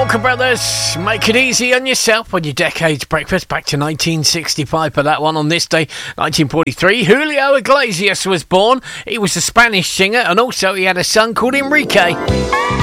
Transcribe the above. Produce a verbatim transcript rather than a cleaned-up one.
Walker Brothers, make it easy on yourself on your decade's breakfast. Back to nineteen sixty-five for that one. On this day, nineteen forty-three, Julio Iglesias was born. He was a Spanish singer, and also he had a son called Enrique.